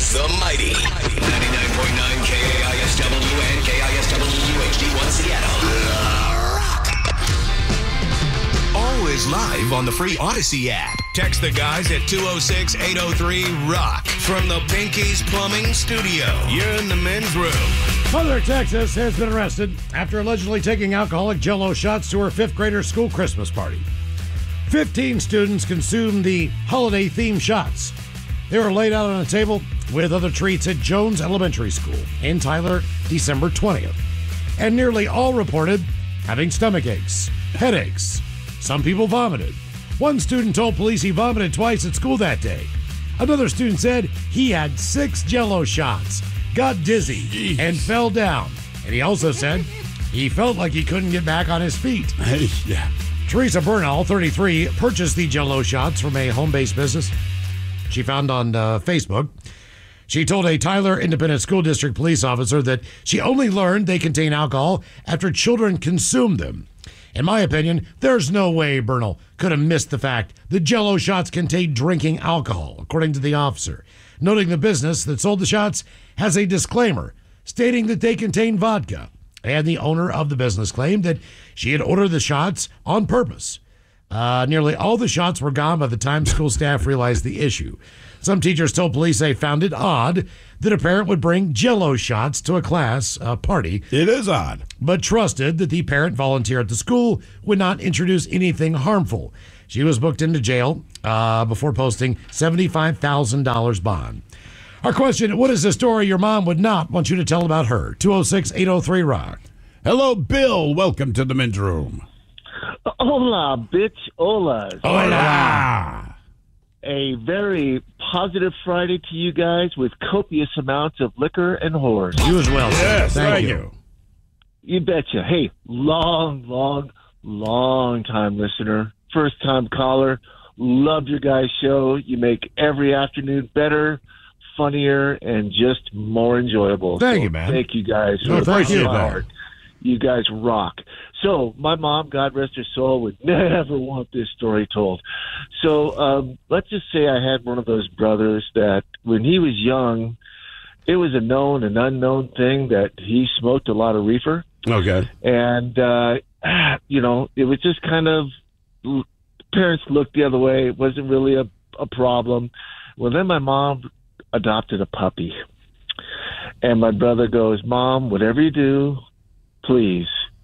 The mighty 99.9 KAISW and KISW HD1 Seattle. Always live on the free Odyssey app. Text the guys at 206-803-ROCK from the Pinky's Plumbing Studio. You're in the men's room. Mother of Texas has been arrested after allegedly taking alcoholic Jell-O shots to her fifth grader school Christmas party. 15 students consumed the holiday-themed shots. They were laid out on a table with other treats at Jones Elementary School in Tyler, December 20th. And nearly all reported having stomach aches, headaches. Some people vomited. One student told police he vomited twice at school that day. Another student said he had 6 Jell-O shots, got dizzy, and fell down. And he also said he felt like he couldn't get back on his feet. Yeah. Teresa Bernal, 33, purchased the Jell-O shots from a home-based business she found on Facebook. She told a Tyler Independent School District police officer that she only learned they contain alcohol after children consumed them. In my opinion, there's no way Bernal could have missed the fact the Jell-O shots contained drinking alcohol, according to the officer, noting the business that sold the shots has a disclaimer stating that they contain vodka. And the owner of the business claimed that she had ordered the shots on purpose. Nearly all the shots were gone by the time school staff realized the issue. Some teachers told police they found it odd that a parent would bring Jell-O shots to a class party. It is odd. But trusted that the parent volunteer at the school would not introduce anything harmful. She was booked into jail before posting $75,000 bond. Our question, what is the story your mom would not want you to tell about her? 206-803-ROCK. Hello, Bill. Welcome to the men's room. Hola, bitch. Hola. Hola. A very positive Friday to you guys with copious amounts of liquor and whores. You as well. Yes, Thank you. You betcha. Hey, long time listener. First time caller. Love your guys' show. You make every afternoon better, funnier, and just more enjoyable. Thank you, man. Thank you guys. No, thank you, My man. heart. You guys rock. So my mom, God rest her soul, would never want this story told. So let's just say I had one of those brothers that when he was young, it was a known and unknown thing that he smoked a lot of reefer. Okay. And, it was just kind of, parents looked the other way. It wasn't really a problem. Well, then my mom adopted a puppy. And my brother goes, Mom, whatever you do, please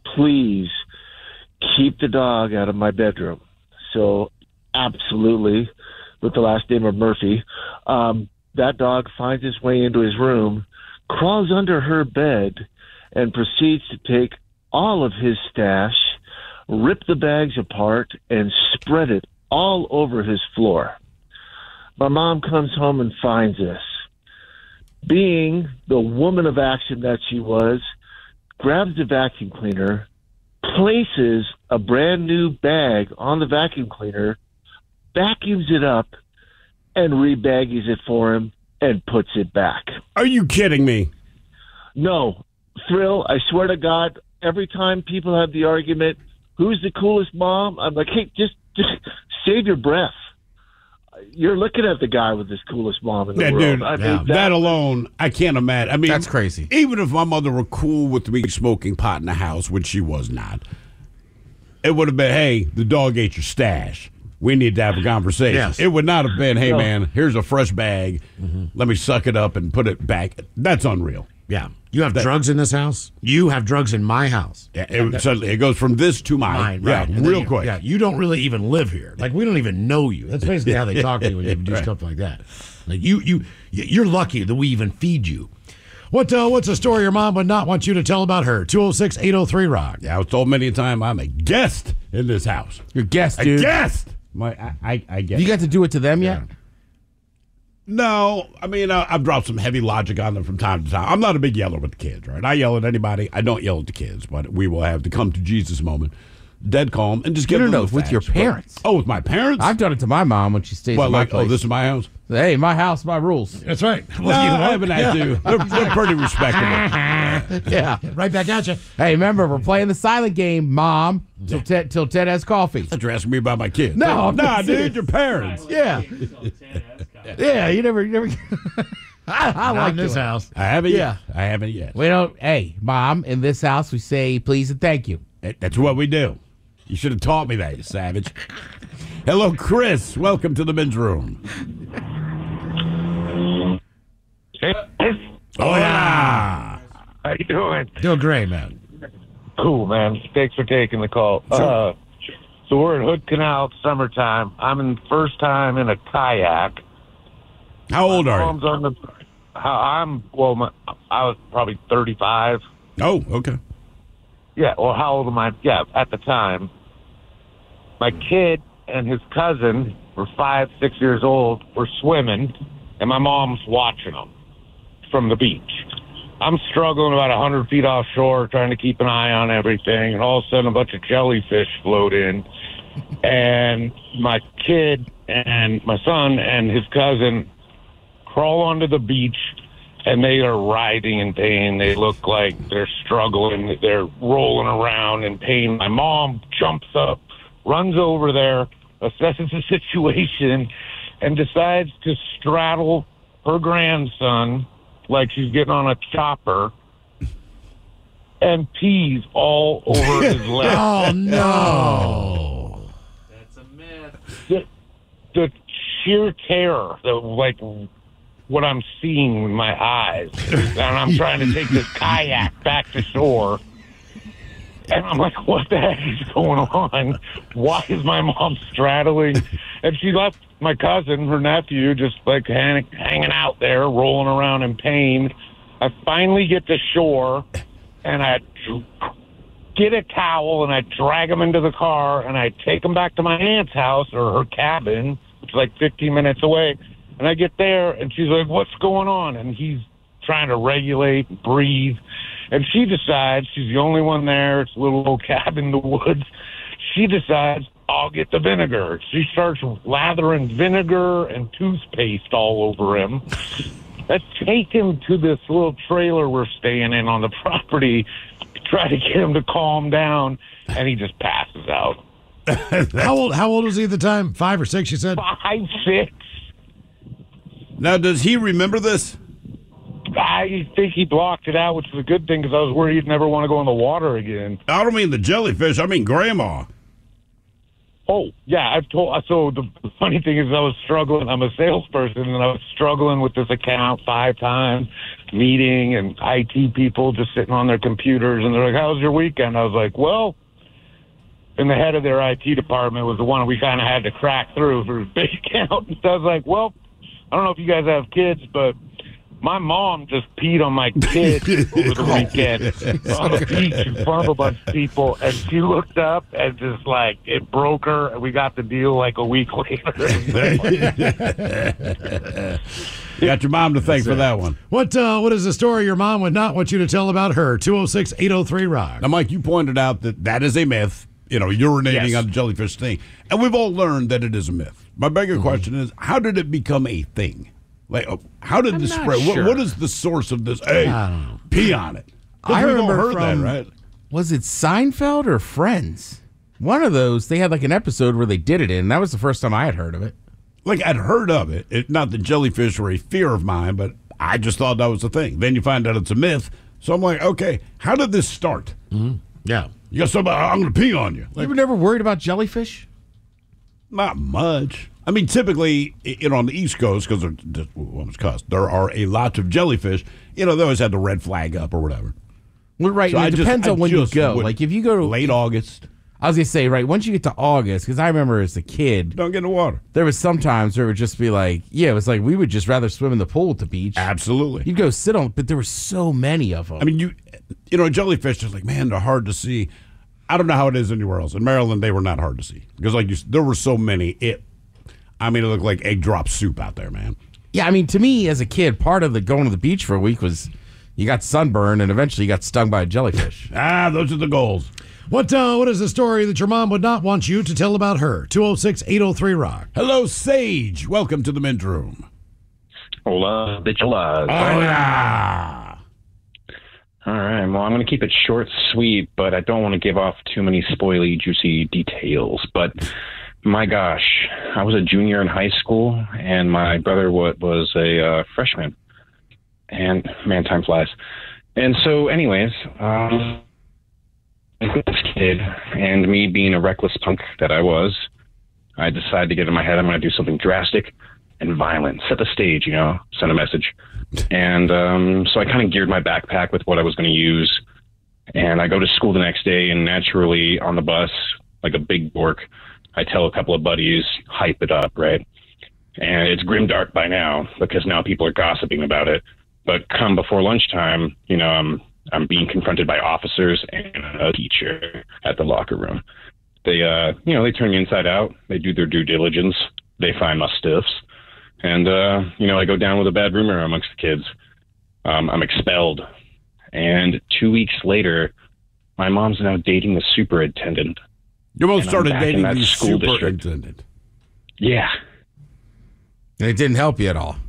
keep the dog out of my bedroom. So absolutely, with the last name of Murphy, that dog finds his way into his room, crawls under her bed, and proceeds to take all of his stash, rip the bags apart, and spread it all over his floor. My mom comes home and finds this. Being the woman of action that she was, grabs the vacuum cleaner, places a brand new bag on the vacuum cleaner, vacuums it up, and rebaggies it for him and puts it back. Are you kidding me? No. Thrill, I swear to God, every time people have the argument, who's the coolest mom? I'm like, hey, just save your breath. You're looking at the guy with this coolest mom in the world. Dude, I mean, that alone, I can't imagine. I mean, that's crazy. Even if my mother were cool with me smoking pot in the house, which she was not, it would have been, hey, the dog ate your stash. We need to have a conversation. Yes. It would not have been, hey, man, here's a fresh bag. Let me suck it up and put it back. That's unreal. Yeah. You have drugs in this house? You have drugs in my house. Yeah, it goes from this to mine. Right. Yeah, And real then quick. Yeah, you don't really even live here. Like, we don't even know you. That's basically how they talk to you when you do Right. stuff like that. Like, you're lucky that we even feed you. What's a story your mom would not want you to tell about her? 206-803-ROCK. Yeah, I was told many a time I'm a guest in this house. You're a guest, A dude. guest. I guess. You got to do it to them yet? No, I mean, I've dropped some heavy logic on them from time to time. I'm not a big yeller with the kids, right? I yell at anybody. I don't yell at the kids, but we will have the come to Jesus moment. Dead calm and just get them the with your facts. parents. Oh, with my parents? I've done it to my mom when she stays Well, at my like, place. this is my house? Hey, my house, my rules. That's right. No, I haven't had to. They're pretty respectable. Yeah. Right back at you. Hey, remember, we're playing the silent game, Mom, till Ted has coffee. Thought you were asking me about my kids. No, I'm nah, not serious. dude, your parents. Yeah. Yeah, you never. I Not like in this doing it. house. I haven't Yeah. yet. I haven't yet. We don't. Hey, Mom, in this house we say please and thank you. That's what we do. You should have taught me that, you savage. Hello, Chris. Welcome to the men's room. Hey, Oh, yeah. how you doing? Doing great, man. Cool, man. Thanks for taking the call. So we're at Hood Canal, it's summertime. I'm in first time in a kayak. How old are you? Mom's on the. I was probably 35. Oh, okay. Yeah. Well, how old am I? Yeah, at the time, my kid and his cousin were 5, 6 years old. Were swimming, and my mom's watching them from the beach. I'm struggling about 100 feet offshore, trying to keep an eye on everything, and all of a sudden a bunch of jellyfish float in, and my kid and my son and his cousin crawl onto the beach, and they are writhing in pain. They look like they're struggling. They're rolling around in pain. My mom jumps up, runs over there, assesses the situation, and decides to straddle her grandson like she's getting on a chopper and pees all over his leg. Oh, no. The sheer terror, like what I'm seeing with my eyes, and I'm trying to take this kayak back to shore, and I'm like, what the heck is going on? Why is my mom straddling? And she left my cousin, her nephew, just like hanging out there, rolling around in pain. I finally get to shore, and I get a towel, and I drag him into the car, and I take him back to my aunt's house, or her cabin, which is like 15 minutes away. And I get there, and she's like, what's going on? And he's trying to regulate, breathe. And she decides, she's the only one there, it's a little old cabin in the woods. She decides, I'll get the vinegar. She starts lathering vinegar and toothpaste all over him. I take him to this little trailer we're staying in on the property, try to get him to calm down, and he just passes out. How old was he at the time? 5 or 6, you said? 5, 6. Now, does he remember this? I think he blocked it out, which is a good thing because I was worried he'd never want to go in the water again. I don't mean the jellyfish. I mean Grandma. Oh, yeah. I've told. So the funny thing is I was struggling. I'm a salesperson, and I was struggling with this account 5 times, meeting and IT people just sitting on their computers, and they're like, how's your weekend? I was like, well, and the head of their IT department was the one we kind of had to crack through for his big account. So I was like, well, I don't know if you guys have kids, but my mom just peed on my kid over the weekend on the beach in front of a bunch of people, and she looked up and just like it broke her, and we got the deal like a week later. You got your mom to thank for that one. What is the story your mom would not want you to tell about her? 206-803-ROCK. Now, Mike, you pointed out that is a myth, urinating Yes. on a jellyfish thing. And we've all learned that it is a myth. My bigger question is, how did it become a thing? Like, how did this not spread? sure. What is the source of this? Hey, pee on it. 'Cause I we've all remember heard that, from- right? Was it Seinfeld or Friends? One of those, they had like an episode where they did it in, and that was the first time I had heard of it. Like, I'd heard of it. Not that jellyfish were a fear of mine, but I just thought that was a thing. Then you find out it's a myth. So I'm like, okay, how did this start? Yeah. You got somebody, I'm going to pee on you. Like, You were never worried about jellyfish? not much. I mean, typically, on the East Coast, because there are a lot of jellyfish, they always had the red flag up or whatever. Well, right. So and it depends on when you go. wouldn't. Like if you go to late August, I was gonna say, right, once you get to August, because I remember as a kid, don't get in the water. there was sometimes where it would just be like, yeah, it was like we would just rather swim in the pool at the beach. Absolutely. You'd go sit on, but there were so many of them. I mean, jellyfish is like, man, they're hard to see. I don't know how it is anywhere else. In Maryland, they were not hard to see because, there were so many. It looked like egg drop soup out there, man. yeah, I mean, to me as a kid, part of the going to the beach for a week was you got sunburned and eventually you got stung by a jellyfish. Those are the goals. What is the story that your mom would not want you to tell about her? 206-803-ROCK. Hello, Sage. Welcome to the men's room. Hola, bitchalas. Hola. All right, well, I'm going to keep it short, sweet, but I don't want to give off too many spoily, juicy details. But my gosh, I was a junior in high school, and my brother was a freshman. And man, time flies. And so, anyways, this kid, and me being a reckless punk that I was, I decided to get in my head, I'm going to do something drastic and violent, set the stage, send a message. And so I kind of geared my backpack with what I was going to use. And I go to school the next day, and naturally on the bus, like a big dork, I tell a couple of buddies, hype it up, right? And it's grimdark by now because now people are gossiping about it. But come before lunchtime, I'm being confronted by officers and a teacher at the locker room. They, they turn me inside out. They do their due diligence. They find my stuffs. And, I go down with a bad rumor amongst the kids. I'm expelled. And 2 weeks later, my mom's now dating the superintendent. Your mom started dating that the school superintendent. Yeah. And it didn't help you at all.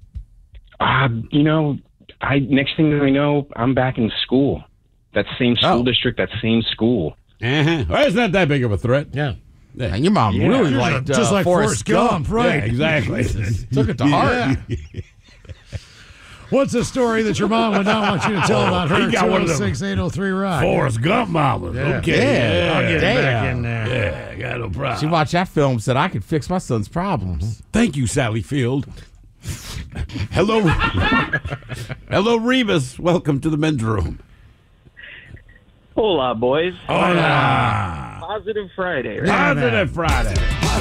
Next thing I know, I'm back in school. That same school district, that same school. Uh-huh. Well, it's not that big of a threat. Yeah. And your mom really liked just like Forrest Gump, right? Yeah, exactly. Took it to heart. What's a story that your mom would not want you to tell about her? He got one of them 206-803-ROCK. Forrest Gump mamas. Yeah. Okay. I'll get Damn. back in there. Yeah, got no problem. She watched that film and said, I could fix my son's problems. Thank you, Sally Field. Hello. Hello, Rebus. Welcome to the men's room. Hola, boys. Hola. Positive Friday. Right? Positive Friday.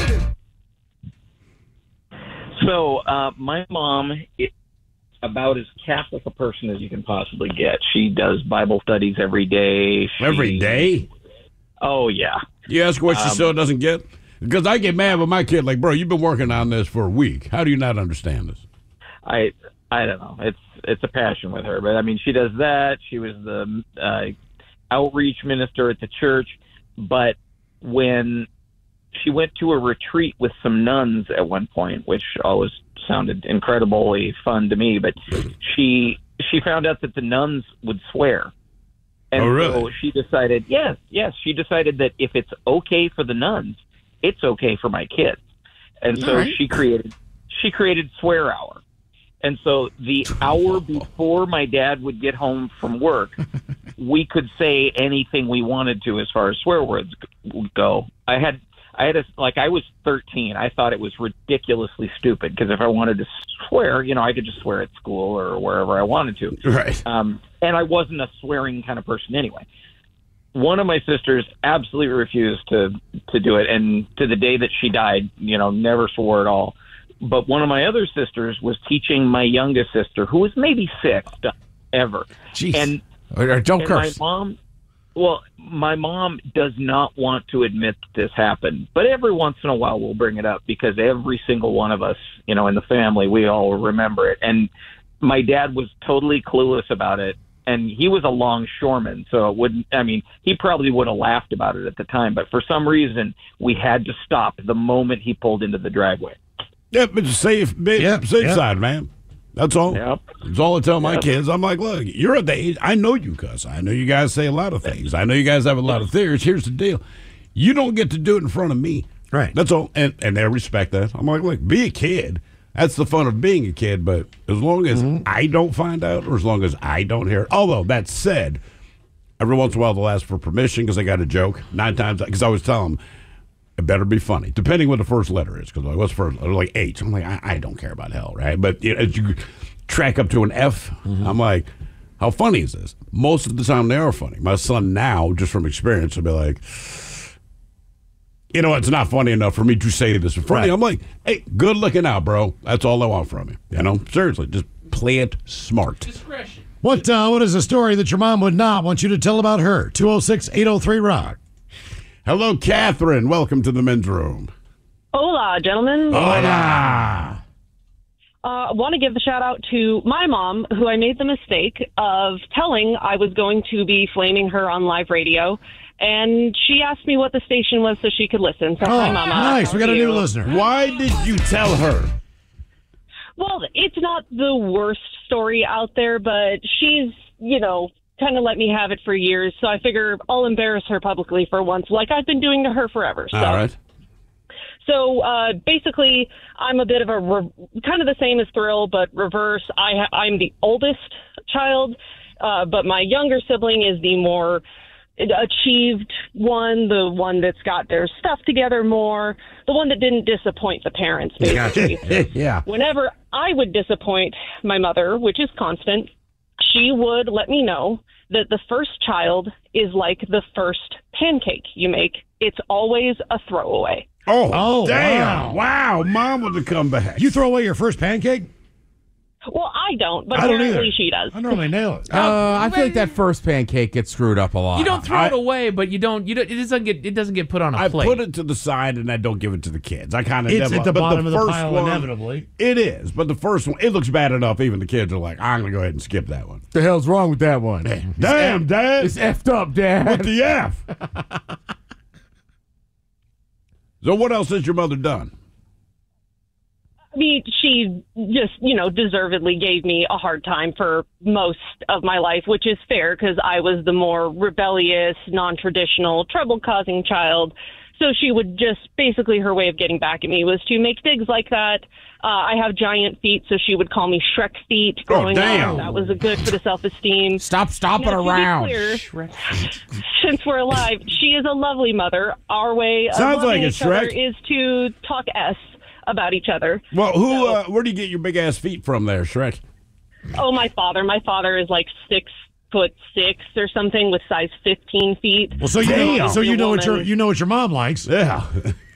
So, my mom is about as Catholic a person as you can possibly get. She does Bible studies every day. Every day? Oh, yeah. You ask what she still doesn't get? Because I get mad with my kid, like, bro, you've been working on this for a week. How do you not understand this? I don't know. It's a passion with her. But, I mean, she does that. She was the outreach minister at the church. But when she went to a retreat with some nuns at one point, which always sounded incredibly fun to me, but she found out that the nuns would swear. And so she decided, she decided that if it's okay for the nuns, it's okay for my kids. And so she created Swear Hour. And so the hour before my dad would get home from work, we could say anything we wanted to as far as swear words go. I was 13. I thought it was ridiculously stupid because if I wanted to swear, I could just swear at school or wherever I wanted to. Right. And I wasn't a swearing kind of person anyway. One of my sisters absolutely refused to do it, and to the day that she died, never swore at all. But one of my other sisters was teaching my youngest sister, who was maybe 6 ever. Jeez. And don't curse. My mom does not want to admit that this happened, but every once in a while we'll bring it up because every single one of us, in the family, we all remember it. And my dad was totally clueless about it, and he was a longshoreman, so he probably would have laughed about it at the time, but for some reason we had to stop the moment he pulled into the driveway. Yep, it's safe side, man. That's all. Yep. That's all I tell my kids. I'm like, look, you're at the age. I know you, cuz. I know you guys say a lot of things. I know you guys have a lot of theories. Here's the deal. You don't get to do it in front of me. Right. That's all. And they respect that. I'm like, look, be a kid. That's the fun of being a kid. But as long as I don't find out or as long as I don't hear it. Although, that said, every once in a while they'll ask for permission because they got a joke. 9 times, because I always tell them, it better be funny, depending what the first letter is. Because what's first? Like H. I'm like, I don't care about hell, right? But as you track up to an F, I'm like, how funny is this? Most of the time, they are funny. My son now, just from experience, will be like, it's not funny enough for me to say this in front of you. I'm like, hey, good looking out, bro. That's all I want from you. Seriously, just play it smart. Discretion. What is a story that your mom would not want you to tell about her? 206-803-ROCK. Hello, Catherine. Welcome to the men's room. Hola, gentlemen. Hola. I want to give a shout out to my mom, who I made the mistake of telling I was going to be flaming her on live radio. And she asked me what the station was so she could listen. So, hi, Mama. Nice. We got a new listener. Why did you tell her? Well, it's not the worst story out there, but she's, kind of let me have it for years. So I figure I'll embarrass her publicly for once, like I've been doing to her forever. So. All right. So basically, I'm a bit of kind of the same as Thrill, but reverse. I'm the oldest child, but my younger sibling is the more achieved one, the one that's got their stuff together more, the one that didn't disappoint the parents, basically. Yeah. Whenever I would disappoint my mother, which is constant, she would let me know that the first child is like the first pancake you make. It's always a throwaway. Oh, damn. Wow. Mom would have come back. You throw away your first pancake? Well, I don't, but I don't apparently either. she does. I normally nail it. I feel like that first pancake gets screwed up a lot. You don't throw it away, but you don't. It doesn't get put on a plate. I put it to the side and I don't give it to the kids. I kind of It's at the bottom of the first pile one, inevitably. It is, but the first one, it looks bad enough. Even the kids are like, I'm going to go ahead and skip that one. The hell's wrong with that one? Damn, Dad. It's effed up, Dad. What the F? So what else has your mother done? I mean, she just, deservedly gave me a hard time for most of my life, which is fair because I was the more rebellious, non-traditional, trouble-causing child. So she would just, basically her way of getting back at me was to make digs like that. I have giant feet, so she would call me Shrek feet growing up. That was good for the self-esteem. Stop stomping around. Clear, since we're alive, she is a lovely mother. Our way of Sounds loving like each other is to talk about each other. Well, where do you get your big ass feet from there, Shrek? Oh, my father. My father is like 6'6" or something with size 15 feet. Well, so you know what your mom likes. Yeah.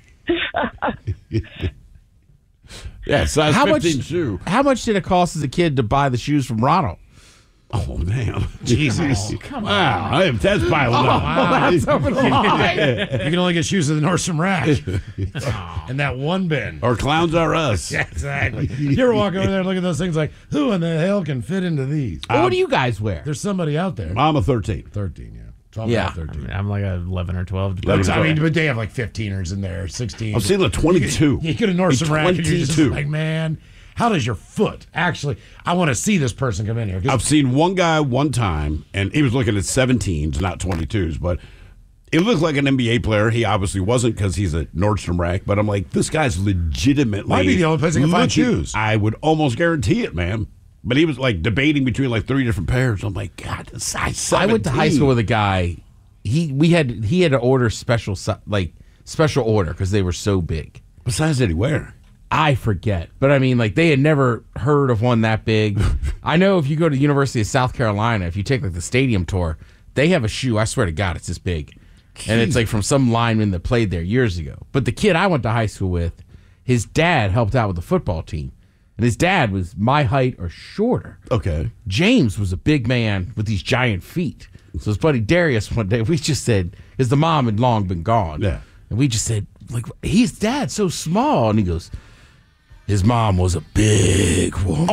Yeah, size 15 shoe. How much did it cost as a kid to buy the shoes from Ronald? Oh, damn. Jesus. Oh, come on. Wow. That's piling up. Wow. That's over the line. You can only get shoes at the Nordstrom Rack. And that one bin. Or Clowns Are Us. Yeah, exactly. You ever walk over there and look at those things like, who in the hell can fit into these? What do you guys wear? There's somebody out there. I'm a 13. 13, yeah. 12 Yeah. 13. I'm like 11 or 12. I mean, but they have like 15ers in there, 16. I've seen the 22. You could have Nordstrom Rack and you're just 22. like, man, how does your foot actually? I want to see this person come in here. I've seen one guy one time, and he was looking at 17s, not 22s, but it looked like an NBA player. He obviously wasn't because he's a Nordstrom Rack, but I'm like, this guy's legitimately. Might be the only place he can find shoes. I would almost guarantee it, man. But he was like debating between like 3 different pairs. I'm like, God, the size 17. I went to high school with a guy. He had to order special order because they were so big. What size did he wear? I forget, but I mean, like they had never heard of one that big. I know if you go to the University of South Carolina, if you take like the stadium tour, they have a shoe. I swear to God, it's this big, and it's like from some lineman that played there years ago. But the kid I went to high school with, his dad helped out with the football team, and his dad was my height or shorter. Okay, James was a big man with these giant feet. So his buddy Darius one day, we just said, because the mom had long been gone, yeah, and we just said, like, his dad's so small, and he goes, his mom was a big woman.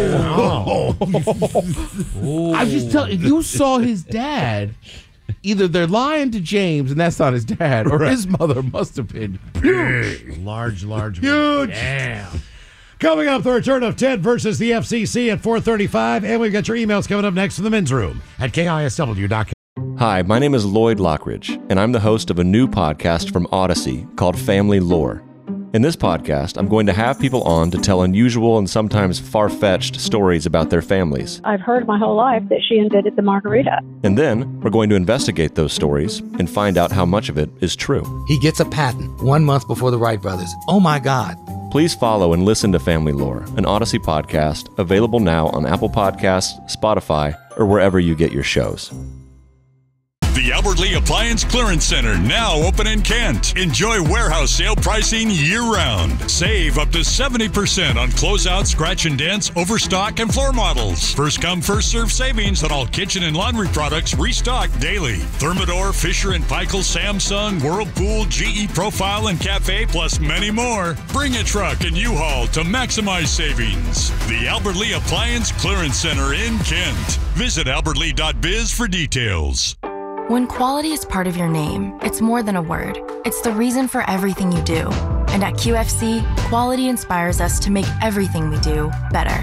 I'm just telling you, if you saw his dad, either they're lying to James, and that's not his dad, or his mother must have been huge. Large. Huge. Damn. Coming up, the return of Ted versus the FCC at 4:35, and we've got your emails coming up next from the men's room at KISW.com. Hi, my name is Lloyd Lockridge, and I'm the host of a new podcast from Odyssey called Family Lore. In this podcast, I'm going to have people on to tell unusual and sometimes far-fetched stories about their families. I've heard my whole life that she invented the margarita. And then, we're going to investigate those stories and find out how much of it is true. He gets a patent 1 month before the Wright brothers. Oh my God. Please follow and listen to Family Lore, an Odyssey podcast, available now on Apple Podcasts, Spotify, or wherever you get your shows. The Albert Lee Appliance Clearance Center, now open in Kent. Enjoy warehouse sale pricing year-round. Save up to 70% on closeout, scratch and dents, overstock, and floor models. First come, first serve savings on all kitchen and laundry products restocked daily. Thermador, Fisher & Paykel, Samsung, Whirlpool, GE Profile, and Cafe, plus many more. Bring a truck and U-Haul to maximize savings. The Albert Lee Appliance Clearance Center in Kent. Visit albertlee.biz for details. When quality is part of your name, it's more than a word. It's the reason for everything you do. And at QFC, quality inspires us to make everything we do better.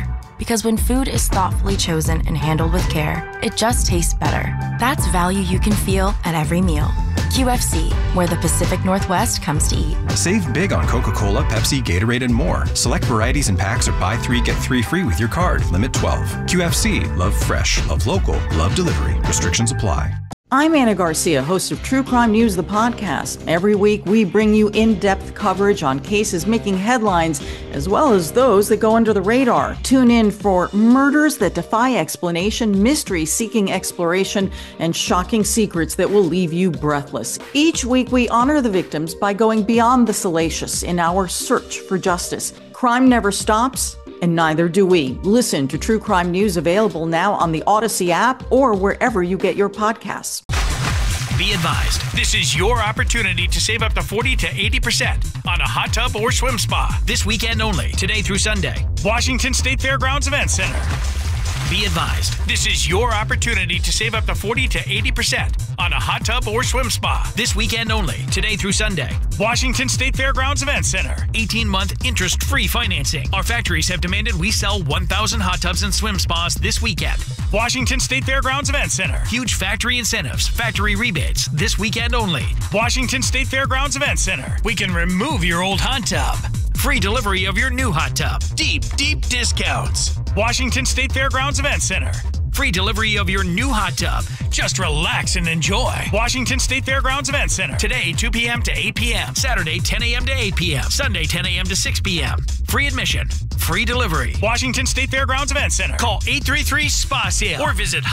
Because when food is thoughtfully chosen and handled with care, it just tastes better. That's value you can feel at every meal. QFC, where the Pacific Northwest comes to eat. Save big on Coca-Cola, Pepsi, Gatorade, and more. Select varieties and packs are buy 3, get 3 free with your card. Limit 12. QFC, love fresh, love local, love delivery. Restrictions apply. I'm Anna Garcia, host of True Crime News, the podcast. Every week, we bring you in-depth coverage on cases making headlines, as well as those that go under the radar. Tune in for murders that defy explanation, mysteries seeking exploration, and shocking secrets that will leave you breathless. Each week, we honor the victims by going beyond the salacious in our search for justice. Crime never stops, and neither do we. Listen to True Crime News, available now on the Odyssey app or wherever you get your podcasts. Be advised, this is your opportunity to save up to 40 to 80% on a hot tub or swim spa. This weekend only, today through Sunday. Washington State Fairgrounds Event Center. Be advised, this is your opportunity to save up to 40 to 80% on a hot tub or swim spa. This weekend only, today through Sunday. Washington State Fairgrounds Event Center. 18-month interest-free financing. Our factories have demanded we sell 1,000 hot tubs and swim spas this weekend. Washington State Fairgrounds Event Center. Huge factory incentives, factory rebates, this weekend only. Washington State Fairgrounds Event Center. We can remove your old hot tub. Free delivery of your new hot tub. Deep, deep discounts. Washington State Fairgrounds Event Center. Free delivery of your new hot tub. Just relax and enjoy. Washington State Fairgrounds Event Center. Today, 2 p.m. to 8 p.m. Saturday, 10 a.m. to 8 p.m. Sunday, 10 a.m. to 6 p.m. Free admission. Free delivery. Washington State Fairgrounds Event Center. Call 833-SPA-SALE or visit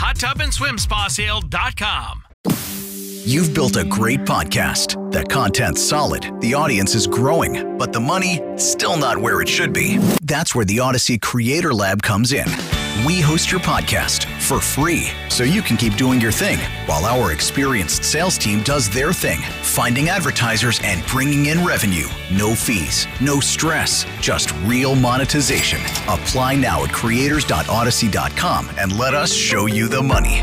hottubandSwimSpaSale.com. You've built a great podcast. The content's solid, the audience is growing, but the money, still not where it should be. That's where the Odyssey Creator Lab comes in. We host your podcast for free, so you can keep doing your thing, while our experienced sales team does their thing, finding advertisers and bringing in revenue. No fees, no stress, just real monetization. Apply now at creators.odyssey.com and let us show you the money.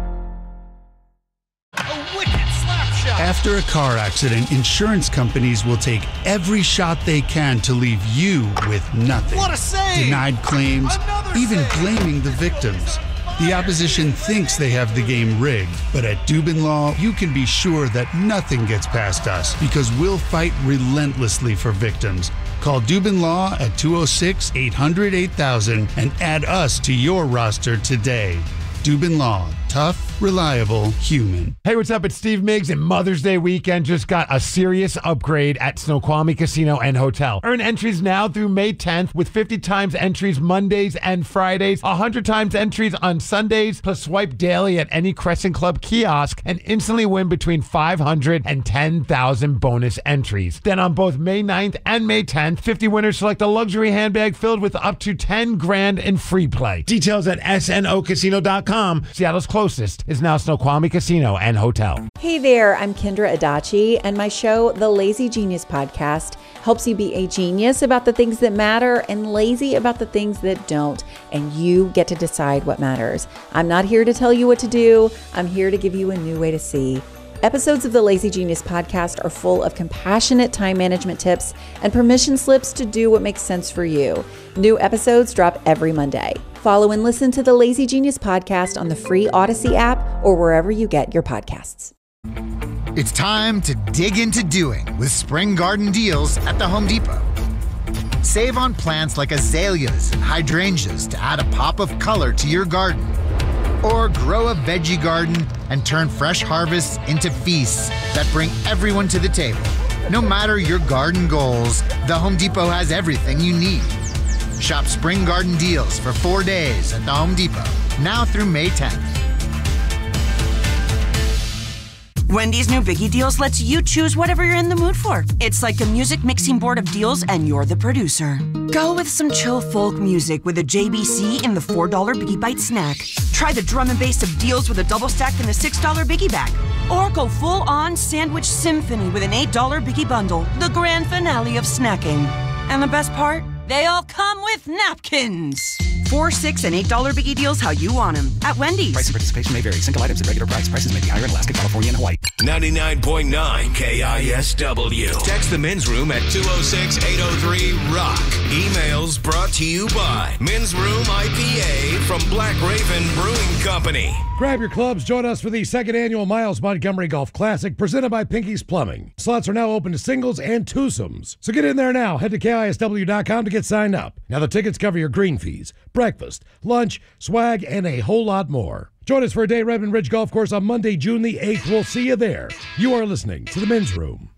After a car accident, insurance companies will take every shot they can to leave you with nothing. What a save! Denied claims, even blaming the victims. The opposition thinks they have the game rigged, but at Dubin Law, you can be sure that nothing gets past us because we'll fight relentlessly for victims. Call Dubin Law at 206-800-8000 and add us to your roster today. Dubin Law. Tough, reliable, human. Hey, what's up? It's Steve Miggs, and Mother's Day weekend just got a serious upgrade at Snoqualmie Casino and Hotel. Earn entries now through May 10th with 50 times entries Mondays and Fridays, 100 times entries on Sundays, plus swipe daily at any Crescent Club kiosk and instantly win between 500 and 10,000 bonus entries. Then on both May 9th and May 10th, 50 winners select a luxury handbag filled with up to 10 grand in free play. Details at snocasino.com. Seattle's closest is now Snoqualmie Casino and Hotel. Hey there, I'm Kendra Adachi, and my show, The Lazy Genius Podcast, helps you be a genius about the things that matter and lazy about the things that don't, and you get to decide what matters. I'm not here to tell you what to do. I'm here to give you a new way to see. Episodes of the Lazy Genius Podcast are full of compassionate time management tips and permission slips to do what makes sense for you. New episodes drop every Monday. Follow and listen to the Lazy Genius Podcast on the free Odyssey app or wherever you get your podcasts. It's time to dig into doing with spring garden deals at the Home Depot. Save on plants like azaleas and hydrangeas to add a pop of color to your garden. Or grow a veggie garden and turn fresh harvests into feasts that bring everyone to the table. No matter your garden goals, the Home Depot has everything you need. Shop spring garden deals for 4 days at the Home Depot, now through May 10th. Wendy's new Biggie Deals lets you choose whatever you're in the mood for. It's like a music mixing board of deals, and you're the producer. Go with some chill folk music with a JBC in the $4 Biggie Bite snack. Try the drum and bass of deals with a double stack in the $6 Biggie bag. Or go full-on sandwich symphony with an $8 Biggie bundle, the grand finale of snacking. And the best part? They all come with napkins. $4, $6, and $8 Biggie Deals how you want them at Wendy's. Price and participation may vary. Single items at regular price. Prices may be higher in Alaska, California, and Hawaii. 99.9 KISW. Text the men's room at 206-803-ROCK. Emails brought to you by Men's Room IPA from Black Raven Brewing Company. Grab your clubs. Join us for the second annual Miles Montgomery Golf Classic presented by Pinky's Plumbing. Slots are now open to singles and twosomes. So get in there now. Head to KISW.com to get signed up. Now the tickets cover your green fees, breakfast, lunch, swag, and a whole lot more. Join us for a day at Redmond Ridge Golf Course on Monday, June the 8th. We'll see you there. You are listening to The Men's Room.